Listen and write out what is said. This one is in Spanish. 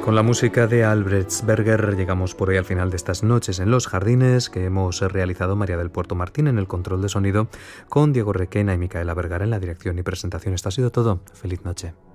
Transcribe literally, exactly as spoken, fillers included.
Con la música de Albrechtsberger llegamos por hoy al final de estas noches en los jardines que hemos realizado María del Puerto Martín en el control de sonido, con Diego Requena y Micaela Vergara en la dirección y presentación. Esto ha sido todo. Feliz noche.